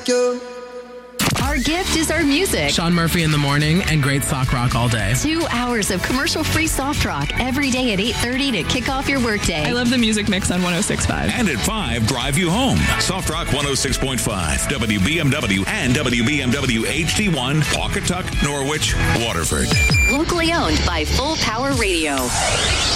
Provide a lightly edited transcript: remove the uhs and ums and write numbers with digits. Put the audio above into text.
you. Our gift is our music. Sean Murphy in the morning and great sock rock all day. 2 hours of commercial-free soft rock every day at 8:30 to kick off your workday. I love the music mix on 106.5. And at 5, drive you home. Soft Rock 106.5, WBMW and WBMW HD1, Pawcatuck, Norwich, Waterford. Locally owned by Full Power Radio.